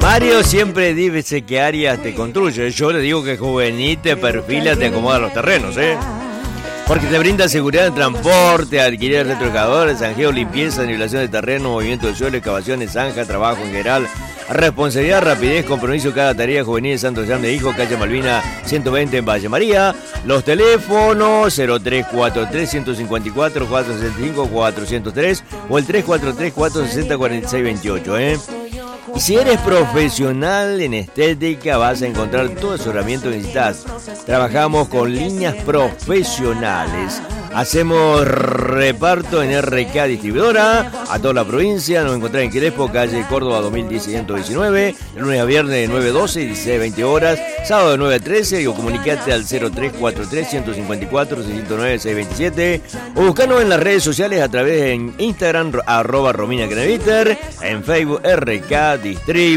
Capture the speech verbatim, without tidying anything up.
Mario siempre dice que Arias te construye. Yo le digo que Juvenil te perfila, te acomoda los terrenos, ¿eh? Porque te brinda seguridad en transporte, adquirir retroexcavadores, zanjeo, limpieza, nivelación de terreno, movimiento del suelo, excavaciones, zanja, trabajo en general, responsabilidad, rapidez, compromiso cada tarea. Juvenil de Santos Llán de Hijo, calle Malvina ciento veinte en Valle María. Los teléfonos cero tres cuatro tres, uno cinco cuatro, cuatro seis cinco, cuatro cero tres o el tres cuatro tres, cuatro seis cero, cuatro seis dos ocho, ¿eh? Y si eres profesional en estética, vas a encontrar todo el asesoramiento que necesitas. Trabajamos con líneas profesionales. Hacemos reparto en R K Distribuidora a toda la provincia. Nos encontramos en Crespo, calle Córdoba dos mil ciento diecinueve, de lunes a viernes de nueve a doce y dieciséis a veinte horas, sábado de nueve a trece, o comunicate al cero tres cuatro tres, uno cinco cuatro, seis cero nueve, seis dos siete o buscanos en las redes sociales a través de Instagram arroba Romina Creneviter, en Facebook R K Distribuidora.